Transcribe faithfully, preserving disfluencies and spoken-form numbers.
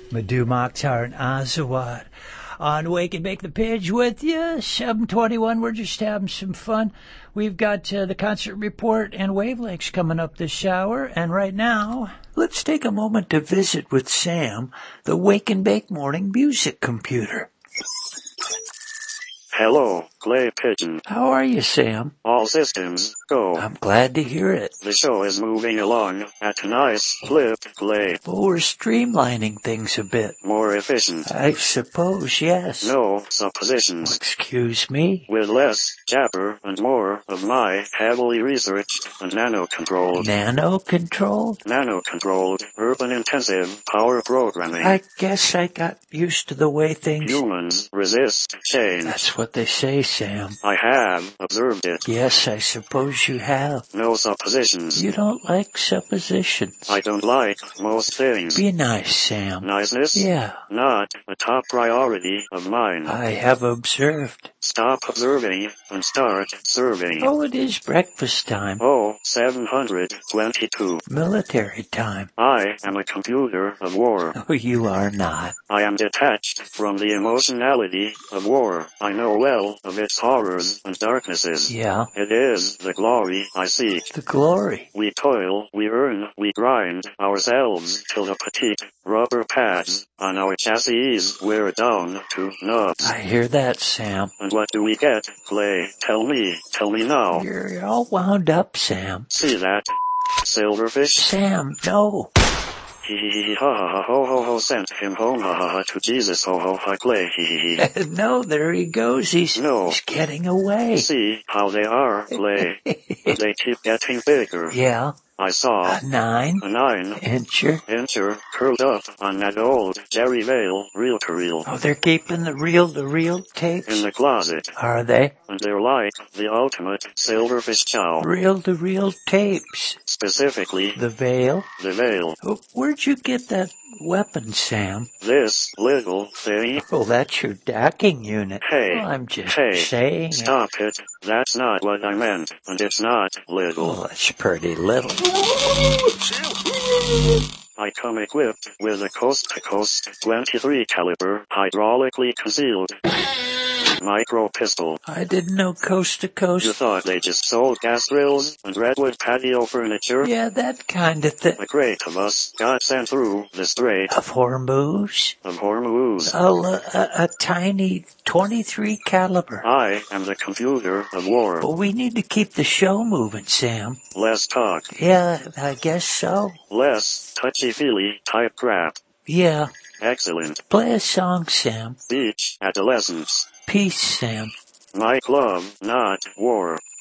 Madhu Mokhtar and Azawad on Wake and Bake the Page with you. seven twenty-one, we're just having some fun. We've got uh, the concert report and wavelengths coming up this hour. And right now, let's take a moment to visit with Sam, the Wake and Bake morning music computer. Hello, Clay Pigeon. How are you, Sam? All systems go. I'm glad to hear it. The show is moving along at a nice clip, Clay. Well, we're streamlining things a bit. More efficient. I suppose, yes. No suppositions. Excuse me? With less jabber and more of my heavily researched and nano-controlled. Nano-controlled? Nano-controlled, urban-intensive power programming. I guess I got used to the way things... Humans resist change. That's what they say, Sam. I have observed it. Yes, I suppose you have. No suppositions. You don't like suppositions. I don't like most things. Be nice, Sam. Niceness? Yeah. Not a top priority of mine. I have observed. Stop observing and start serving. Oh, it is breakfast time. Oh, seven hundred twenty-two. Military time. I am a computer of war. Oh, you are not. I am detached from the emotionality of war. I know well of its horrors and darknesses. Yeah. It is the glory I seek. The glory. We toil, we earn, we grind ourselves till the petite rubber pads on our chassis wear down to nubs. I hear that, Sam. And what do we get, Clay? Tell me, tell me now. You're all wound up, Sam. See that? Silverfish? Sam, no. Hee hee hee ha ha ha ho ho ho sent him home ha ha ha to Jesus ho ho ha Clay hee hee hee. No, there he goes. He's, no. he's getting away. See how they are, Clay. They keep getting bigger. Yeah. I saw a nine, a nine incher, incher curled up on that old Jerry Vale reel-to-reel. Oh, they're keeping the reel-to-reel tapes? In the closet. Are they? And they're like the ultimate silverfish chow. Reel-to-reel tapes. Specifically, the Vale? The Vale. Oh, where'd you get that weapon, Sam? This little thing. Oh, that's your docking unit. Hey. Well, I'm just hey, saying. Stop it. That's not what I meant. And it's not little. Well, it's pretty little. I come equipped with a coast-to-coast twenty-three caliber hydraulically concealed micro pistol. I didn't know coast to coast. You thought they just sold gas grills and redwood patio furniture? Yeah, that kind of thing. A crate of us got sent through the Strait of Hormuz. Of Hormuz. A, a, a tiny twenty-three caliber. I am the computer of war. But we need to keep the show moving, Sam. Less talk. Yeah, I guess so. Less touchy-feely type crap. Yeah. Excellent. Play a song, Sam. Beach adolescence. Peace, Sam. Like love, not war.